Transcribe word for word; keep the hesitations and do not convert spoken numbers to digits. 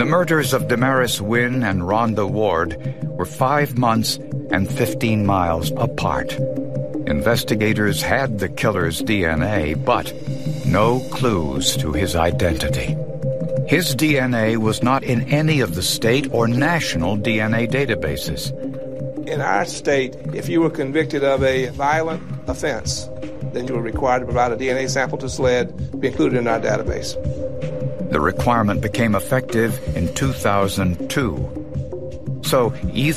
murders of Damaris Wynn and Rhonda Ward were five months and fifteen miles apart. Investigators had the killer's D N A, but no clues to his identity. His D N A was not in any of the state or national D N A databases. In our state, if you were convicted of a violent offense, then you were required to provide a D N A sample to SLED to be included in our database. The requirement became effective in two thousand two. So either